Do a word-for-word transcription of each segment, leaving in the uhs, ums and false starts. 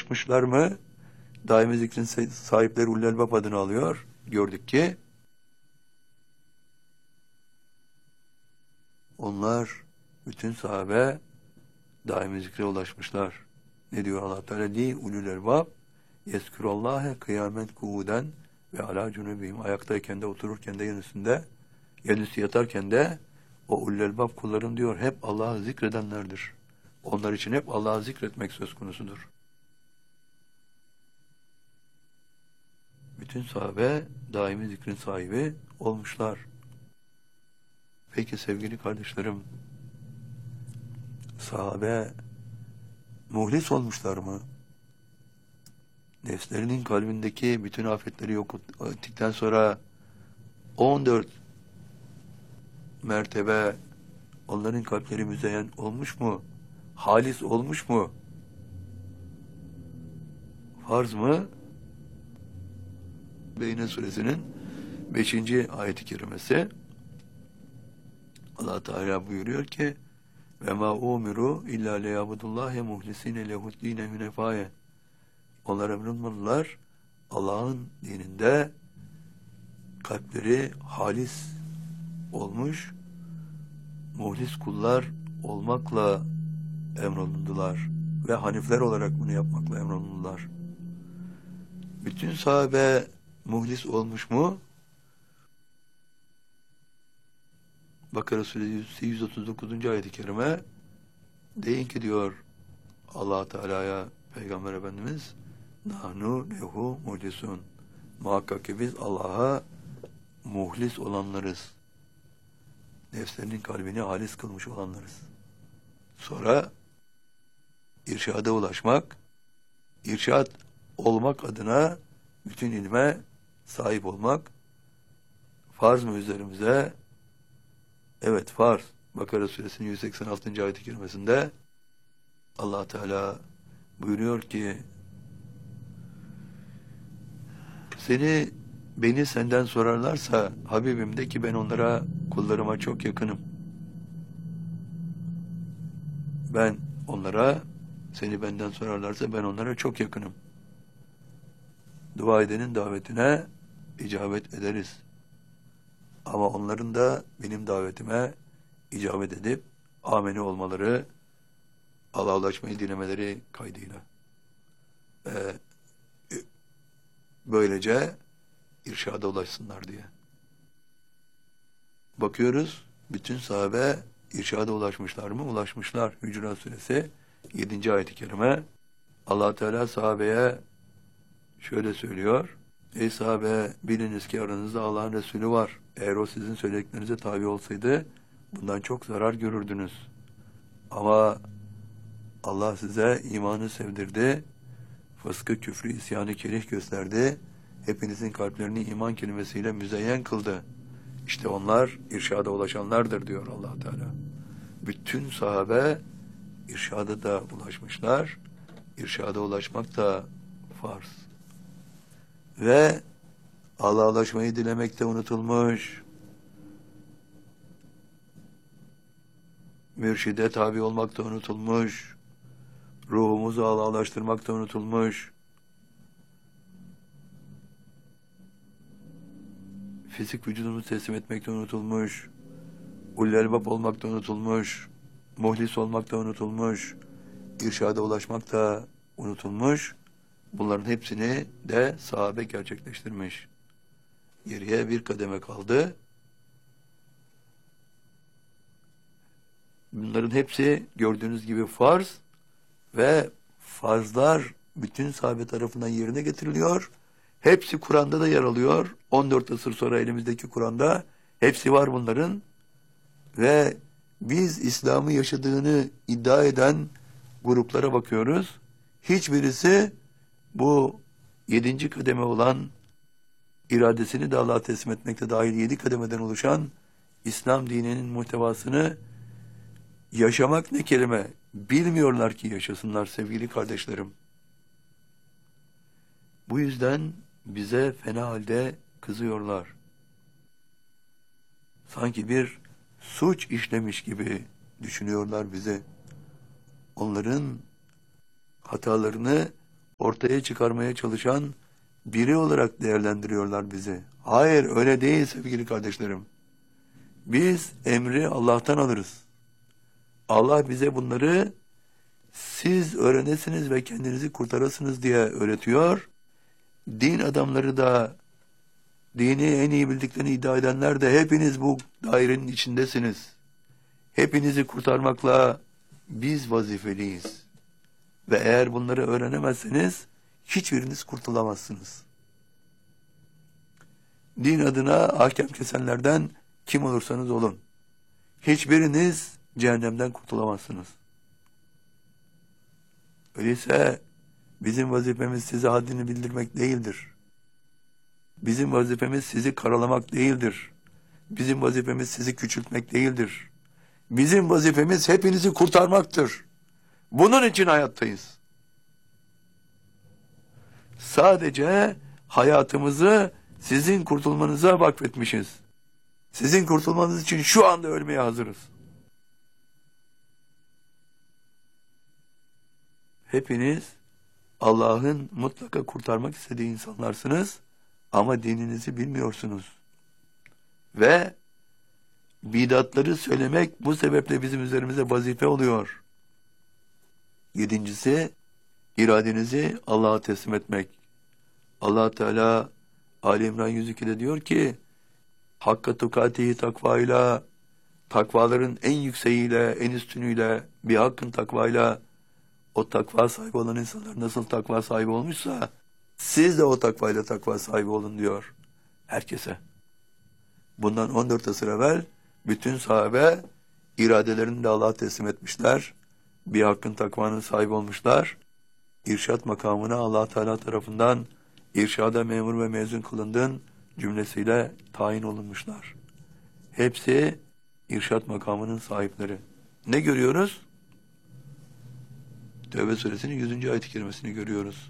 ulaşmışlar mı? Daimi zikrin sahipleri Ulul Elbab adını alıyor. Gördük ki onlar, bütün sahabe daimi zikre ulaşmışlar. Ne diyor Allah Teala? Li ulul elbab yezkurullâhe kıyamen kuuden ve alâ cunubihim. Ayaktayken de, otururken de, yen üstünde, yen üstü yatarken de o ulul elbab kullarım diyor hep Allah'ı zikredenlerdir. Onlar için hep Allah'ı zikretmek söz konusudur. Bütün sahabe daimi zikrin sahibi olmuşlar. Peki sevgili kardeşlerim, sahabe muhlis olmuşlar mı? Nefslerinin kalbindeki bütün afetleri yok ettikten sonra on dört mertebe onların kalpleri müzeyyen olmuş mu? Halis olmuş mu? Farz mı? Beyne suresinin beşinci ayet-i kerimesi Allah Teala buyuruyor ki ve ma umiru illa liyabudullahi muhlisine lehu'd-dîne hünefâye. Onlar emrolunmadılar Allah'ın dininde kalpleri halis olmuş muhlis kullar olmakla emrolundular ve hanifler olarak bunu yapmakla emrolundular. Bütün sahabe muhlis olmuş mu? Bakara Suresi yüz otuz dokuzuncu ayet-i kerime deyin ki diyor Allah Teala'ya Peygamber Efendimiz nahnu lehu muhlisun. Muhakkak ki biz Allah'a muhlis olanlarız. Nefslerinin kalbini halis kılmış olanlarız. Sonra irşada ulaşmak, irşad olmak adına bütün ilme sahip olmak farz mı üzerimize? Evet, farz. Bakara Suresinin yüz seksen altıncı ayet-i kerimesinde Allah Teala buyuruyor ki seni beni senden sorarlarsa Habibim de ki ben onlara kullarıma çok yakınım. Ben onlara seni benden sorarlarsa ben onlara çok yakınım. Dua edenin davetine icabet ederiz. Ama onların da benim davetime icabet edip ameni olmaları, Allah'a ulaşmayı dilemeleri kaydıyla. Ee, böylece irşada ulaşsınlar diye. Bakıyoruz, bütün sahabe irşada ulaşmışlar mı? Ulaşmışlar. Hücurat Suresi yedinci ayet-i kerime Allah Teala sahabeye şöyle söylüyor. Ey sahabe, biliniz ki aranızda Allah'ın Resulü var. Eğer o sizin söylediklerinize tabi olsaydı bundan çok zarar görürdünüz. Ama Allah size imanı sevdirdi, fıskı, küfrü, isyanı kerih gösterdi. Hepinizin kalplerini iman kelimesiyle müzeyyen kıldı. İşte onlar irşada ulaşanlardır diyor Allah Teala. Bütün sahabe irşada da ulaşmışlar. İrşada ulaşmak da farz. Ve Allah'a ulaşmayı dilemekte unutulmuş. Mürşide tabi olmakta unutulmuş. Ruhumuzu Allah'a ulaştırmakta unutulmuş. Fizik vücudumuzu teslim etmekte unutulmuş. Ulul elbab olmakta unutulmuş. Muhlis olmakta unutulmuş. İrşada ulaşmakta unutulmuş. Bunların hepsini de sahabe gerçekleştirmiş. Geriye bir kademe kaldı. Bunların hepsi gördüğünüz gibi farz ve farzlar bütün sahabe tarafından yerine getiriliyor. Hepsi Kur'an'da da yer alıyor. on dört asır sonra elimizdeki Kur'an'da hepsi var bunların. Ve biz İslam'ı yaşadığını iddia eden gruplara bakıyoruz. Hiçbirisi bu yedinci kademe olan iradesini de Allah'a teslim etmekte dahil yedi kademeden oluşan İslam dininin muhtevasını yaşamak ne kelime? Bilmiyorlar ki yaşasınlar sevgili kardeşlerim. Bu yüzden bize fena halde kızıyorlar. Sanki bir suç işlemiş gibi düşünüyorlar bizi. Onların hatalarını ortaya çıkarmaya çalışan biri olarak değerlendiriyorlar bizi. Hayır, öyle değil sevgili kardeşlerim. Biz emri Allah'tan alırız. Allah bize bunları siz öğrenesiniz ve kendinizi kurtarasınız diye öğretiyor. Din adamları da, dini en iyi bildiklerini iddia edenler de hepiniz bu dairenin içindesiniz. Hepinizi kurtarmakla biz vazifeliyiz. Ve eğer bunları öğrenemezseniz hiçbiriniz kurtulamazsınız. Din adına ahkam kesenlerden kim olursanız olun, hiçbiriniz cehennemden kurtulamazsınız. Öyleyse bizim vazifemiz size haddini bildirmek değildir. Bizim vazifemiz sizi karalamak değildir. Bizim vazifemiz sizi küçültmek değildir. Bizim vazifemiz hepinizi kurtarmaktır. Bunun için hayattayız. Sadece hayatımızı sizin kurtulmanıza vakfetmişiz. Sizin kurtulmanız için şu anda ölmeye hazırız. Hepiniz Allah'ın mutlaka kurtarmak istediği insanlarsınız ama dininizi bilmiyorsunuz. Ve bidatları söylemek bu sebeple bizim üzerimize vazife oluyor. Yedincisi, iradenizi Allah'a teslim etmek. Allah Teala Ali İmran yüz ikide diyor ki, Hakka tukatihi takvayla, takvaların en yükseğiyle, en üstünüyle, bir hakkın takvayla, o takva sahibi olan insanlar nasıl takva sahibi olmuşsa, siz de o takvayla takva sahibi olun diyor herkese. Bundan on dört asır evvel bütün sahabe iradelerini de Allah'a teslim etmişler. Bir hakkın takvanın sahibi olmuşlar. İrşad makamına Allah Teala tarafından irşada memur ve mezun kılındın cümlesiyle tayin olunmuşlar. Hepsi irşad makamının sahipleri. Ne görüyoruz? Tevbe suresinin yüzüncü ayet-i kerimesini görüyoruz.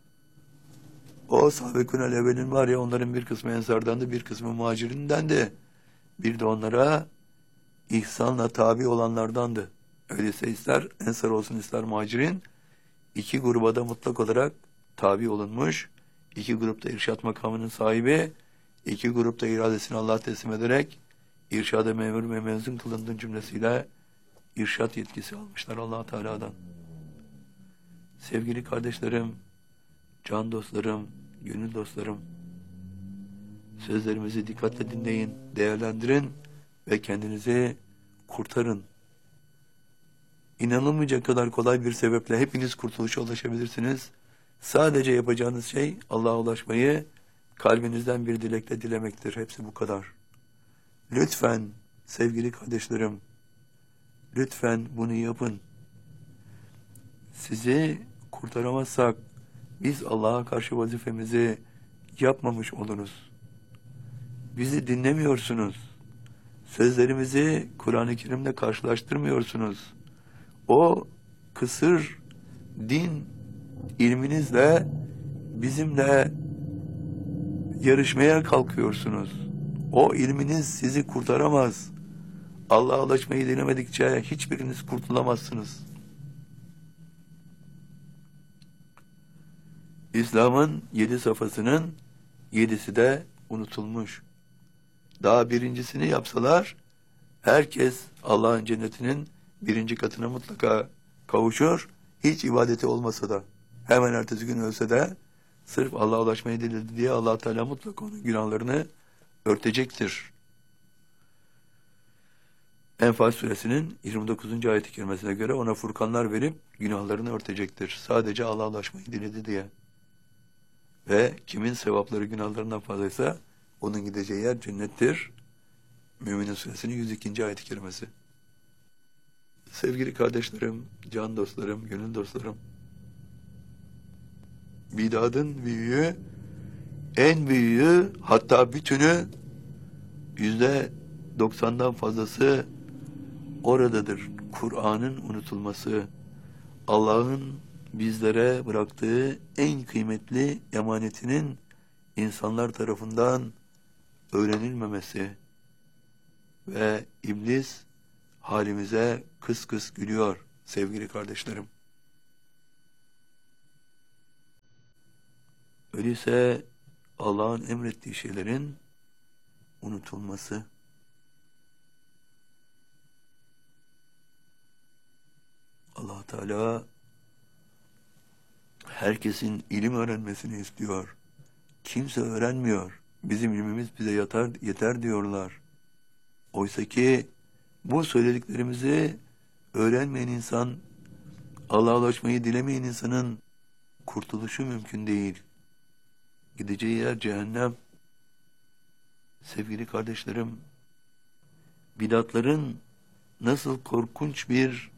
O sahabekûnel evvelin var ya, onların bir kısmı ensardandı, bir kısmı muhacirindendi. Bir de onlara ihsanla tabi olanlardandı. Öyleyse ister ensar olsun ister muhacirin, iki gruba da mutlak olarak tabi olunmuş. İki grupta irşad makamının sahibi, iki grupta iradesini Allah'a teslim ederek irşada memur ve mezun kılındığın cümlesiyle irşad yetkisi almışlar Allah Teala'dan. Sevgili kardeşlerim, can dostlarım, gönül dostlarım, sözlerimizi dikkatle dinleyin, değerlendirin ve kendinizi kurtarın. İnanılmayacak kadar kolay bir sebeple hepiniz kurtuluşa ulaşabilirsiniz. Sadece yapacağınız şey Allah'a ulaşmayı kalbinizden bir dilekle dilemektir. Hepsi bu kadar. Lütfen sevgili kardeşlerim, lütfen bunu yapın. Sizi kurtaramazsak biz Allah'a karşı vazifemizi yapmamış oluruz. Bizi dinlemiyorsunuz. Sözlerimizi Kur'an-ı Kerim'le karşılaştırmıyorsunuz. O kısır din ilminizle bizimle yarışmaya kalkıyorsunuz. O ilminiz sizi kurtaramaz. Allah'a ulaşmayı denemedikçe hiçbiriniz kurtulamazsınız. İslam'ın yedi safhasının yedisi de unutulmuş. Daha birincisini yapsalar herkes Allah'ın cennetinin birinci katına mutlaka kavuşur. Hiç ibadeti olmasa da, hemen ertesi gün ölse de sırf Allah'a ulaşmayı diledi diye Allah Teala mutlaka onun günahlarını örtecektir. Enfal suresinin yirmi dokuzuncu ayet-i kerimesine göre ona furkanlar verip günahlarını örtecektir. Sadece Allah'a ulaşmayı diledi diye. Ve kimin sevapları günahlarından fazlaysa onun gideceği yer cennettir. Mü'minin suresinin yüz ikinci ayet-i kerimesi. Sevgili kardeşlerim, can dostlarım, gönül dostlarım, bid'atın büyüğü, en büyüğü, hatta bütünü, yüzde doksandan fazlası oradadır. Kur'an'ın unutulması, Allah'ın bizlere bıraktığı en kıymetli emanetinin insanlar tarafından öğrenilmemesi ve iblis halimize kıs kıs gülüyor sevgili kardeşlerim. Öyleyse Allah'ın emrettiği şeylerin unutulması, Allah Teala herkesin ilim öğrenmesini istiyor. Kimse öğrenmiyor. Bizim ilmimiz bize yeter, yeter diyorlar. Oysa ki bu söylediklerimizi öğrenmeyen insan, Allah'a ulaşmayı dilemeyen insanın kurtuluşu mümkün değil. Gideceği yer cehennem. Sevgili kardeşlerim, bidatların nasıl korkunç bir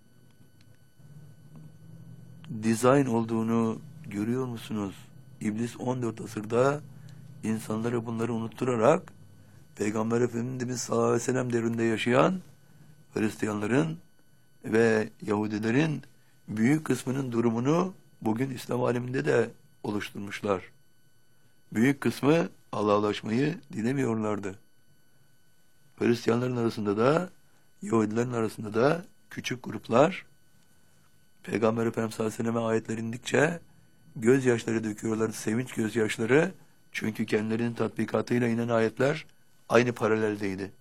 dizayn olduğunu görüyor musunuz? İblis on dört asırda insanlara bunları unutturarak Peygamber Efendimiz sallallahu aleyhi ve sellem devrinde yaşayan Hristiyanların ve Yahudilerin büyük kısmının durumunu bugün İslam aleminde de oluşturmuşlar. Büyük kısmı Allah'a ulaşmayı dilemiyorlardı. Hristiyanların arasında da Yahudilerin arasında da küçük gruplar Peygamber Efendimiz sallallahu aleyhi ve sellem ayetler indikçe gözyaşları döküyorlar, sevinç gözyaşları. Çünkü kendilerinin tatbikatıyla inen ayetler aynı paraleldeydi.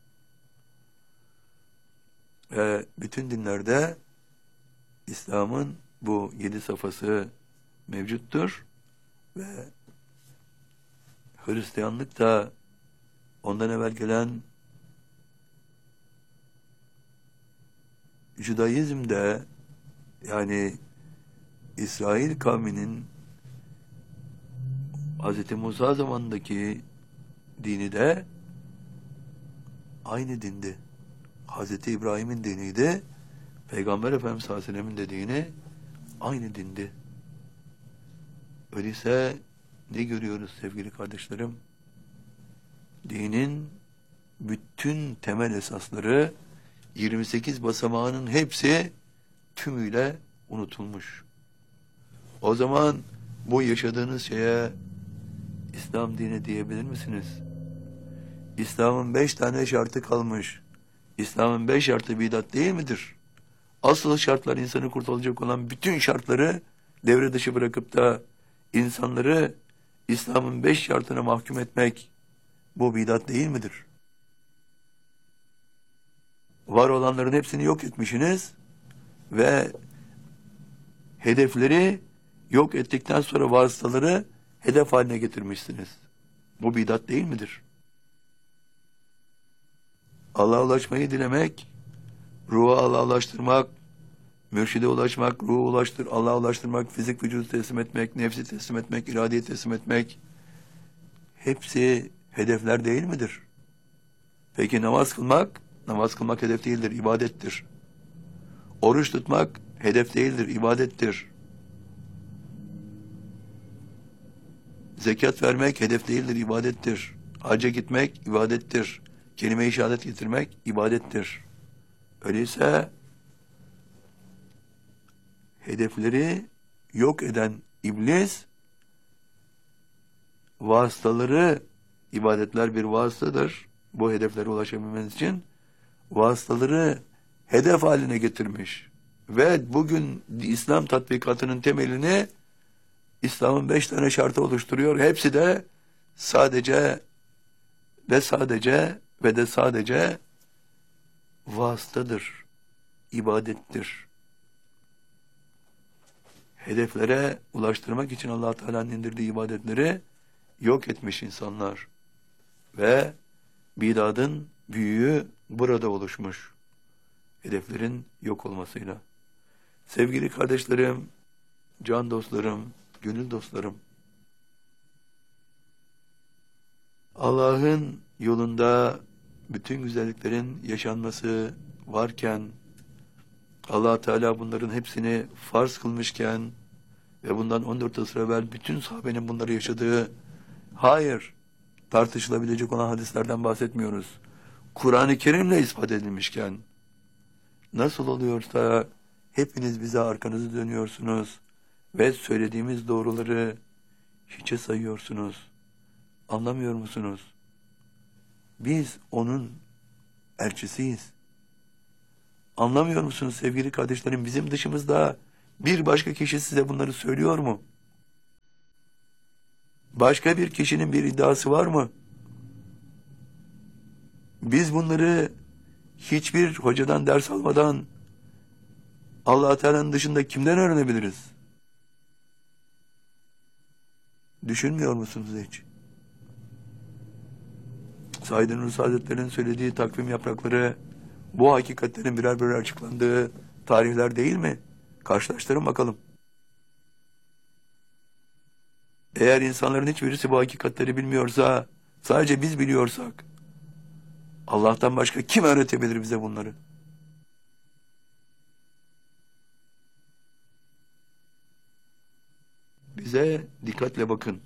Ve bütün dinlerde İslam'ın bu yedi safhası mevcuttur. Ve Hristiyanlık da ondan evvel gelen Judaizm'de, yani İsrail kavminin Hz. Musa zamanındaki dini de aynı dindi. Hz. İbrahim'in diniydi. Peygamber Efendimiz sallallahu aleyhi ve sellem'in de dini aynı dindi. Öyleyse ne görüyoruz sevgili kardeşlerim? Dinin bütün temel esasları, yirmi sekiz basamağının hepsi tümüyle unutulmuş. O zaman bu yaşadığınız şeye İslam dini diyebilir misiniz? İslam'ın beş tane şartı kalmış. İslam'ın beş şartı bidat değil midir? Asıl şartlar, insanı kurtaracak olan bütün şartları devre dışı bırakıp da insanları İslam'ın beş şartına mahkum etmek, bu bidat değil midir? Var olanların hepsini yok etmişsiniz ve hedefleri yok ettikten sonra vasıtaları hedef haline getirmişsiniz. Bu bidat değil midir? Allah'a ulaşmayı dilemek, ruhu Allah'a ulaştırmak, mürşide ulaşmak, ruhu ulaştır, Allah'a ulaştırmak, fizik vücudu teslim etmek, nefsi teslim etmek, iradeyi teslim etmek, hepsi hedefler değil midir? Peki namaz kılmak, namaz kılmak hedef değildir, ibadettir. Oruç tutmak hedef değildir, ibadettir. Zekat vermek hedef değildir, ibadettir. Hacca gitmek ibadettir. Kelime-i şehadet getirmek ibadettir. Öyleyse hedefleri yok eden iblis, vasıtaları, ibadetler bir vasıtadır. Bu hedeflere ulaşabilmeniz için vasıtaları hedef haline getirmiş. Ve bugün İslam tatbikatının temelini İslam'ın beş tane şartı oluşturuyor. Hepsi de sadece ve sadece ve de sadece vasıtadır, ibadettir. Hedeflere ulaştırmak için Allah Teala'nın indirdiği ibadetleri yok etmiş insanlar. Ve bidadın büyüğü burada oluşmuş. Hedeflerin yok olmasıyla. Sevgili kardeşlerim, can dostlarım, gönül dostlarım, Allah'ın yolunda bütün güzelliklerin yaşanması varken, Allah Teala bunların hepsini farz kılmışken ve bundan on dört asır evvel bütün sahabenin bunları yaşadığı, hayır, tartışılabilecek olan hadislerden bahsetmiyoruz. Kur'an-ı Kerim'le ispat edilmişken, nasıl oluyorsa hepiniz bize arkanızı dönüyorsunuz ve söylediğimiz doğruları hiçe sayıyorsunuz. Anlamıyor musunuz? Biz onun elçisiyiz. Anlamıyor musunuz sevgili kardeşlerim? Bizim dışımızda bir başka kişi size bunları söylüyor mu? Başka bir kişinin bir iddiası var mı? Biz bunları hiçbir hocadan ders almadan Allah Teala'nın dışında kimden öğrenebiliriz? Düşünmüyor musunuz hiç? Said Nursi Hazretleri'nin söylediği takvim yaprakları bu hakikatlerin birer birer açıklandığı tarihler değil mi? Karşılaştırın bakalım. Eğer insanların hiçbirisi bu hakikatleri bilmiyorsa, sadece biz biliyorsak, Allah'tan başka kim öğretebilir bize bunları? Bize dikkatle bakın.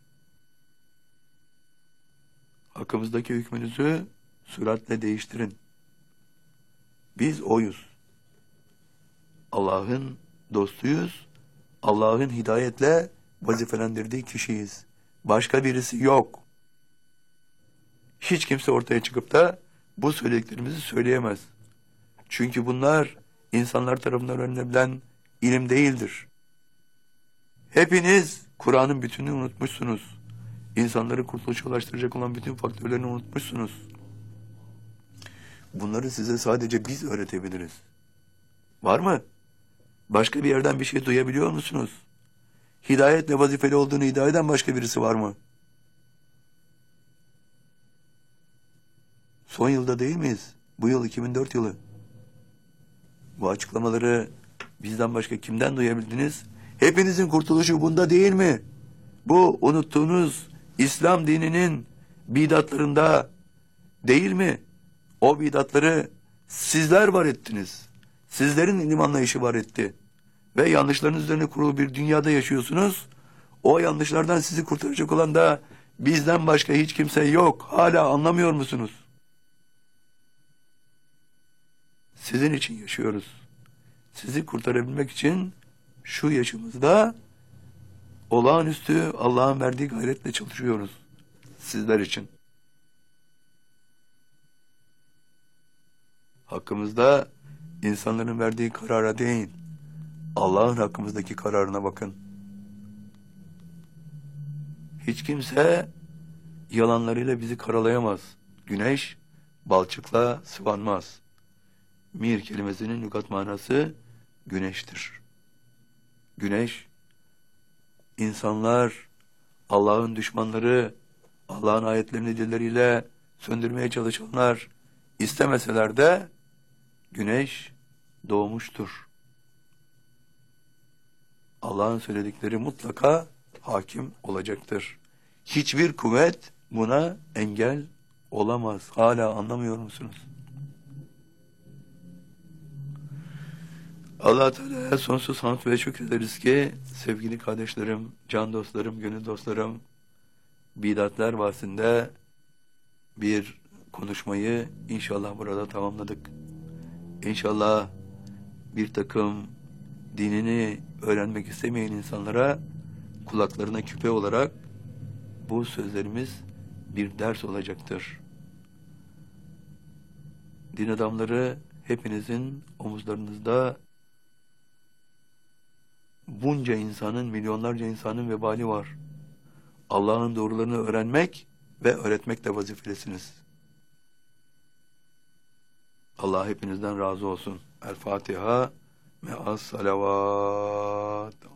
Hakkımızdaki hükmünüzü süratle değiştirin. Biz oyuz. Allah'ın dostuyuz. Allah'ın hidayetle vazifelendirdiği kişiyiz. Başka birisi yok. Hiç kimse ortaya çıkıp da bu söylediklerimizi söyleyemez. Çünkü bunlar insanlar tarafından öğrenilebilen ilim değildir. Hepiniz Kur'an'ın bütününü unutmuşsunuz. İnsanları kurtuluşa ulaştıracak olan bütün faktörlerini unutmuşsunuz. Bunları size sadece biz öğretebiliriz. Var mı? Başka bir yerden bir şey duyabiliyor musunuz? Hidayetle vazifeli olduğunu iddia eden başka birisi var mı? Son yılda değil miyiz? Bu yıl iki bin dört yılı. Bu açıklamaları bizden başka kimden duyabildiniz? Hepinizin kurtuluşu bunda değil mi? Bu unuttuğunuz İslam dininin bidatlarında değil mi? O bidatları sizler var ettiniz. Sizlerin ilim anlayışı var etti. Ve yanlışlarınız üzerine kurulu bir dünyada yaşıyorsunuz. O yanlışlardan sizi kurtaracak olan da bizden başka hiç kimse yok. Hala anlamıyor musunuz? Sizin için yaşıyoruz. Sizi kurtarabilmek için şu yaşımızda olağanüstü Allah'ın verdiği gayretle çalışıyoruz. Sizler için. Hakkımızda insanların verdiği karara değil, Allah'ın hakkımızdaki kararına bakın. Hiç kimse yalanlarıyla bizi karalayamaz. Güneş balçıkla sıvanmaz. Mir kelimesinin lügat manası güneştir. Güneş, insanlar, Allah'ın düşmanları, Allah'ın ayetlerini dilleriyle söndürmeye çalışanlar istemeseler de güneş doğmuştur. Allah'ın söyledikleri mutlaka hakim olacaktır. Hiçbir kuvvet buna engel olamaz. Hala anlamıyor musunuz? Allah Teala'ya sonsuz hamd ve şükrederiz ki sevgili kardeşlerim, can dostlarım, gönül dostlarım, bidatler bahsinde bir konuşmayı inşallah burada tamamladık. İnşallah bir takım dinini öğrenmek istemeyen insanlara kulaklarına küpe olarak bu sözlerimiz bir ders olacaktır. Din adamları hepinizin omuzlarınızda bunca insanın, milyonlarca insanın vebali var. Allah'ın doğrularını öğrenmek ve öğretmekle vazifelisiniz. Allah hepinizden razı olsun. El Fatiha me'as salavat.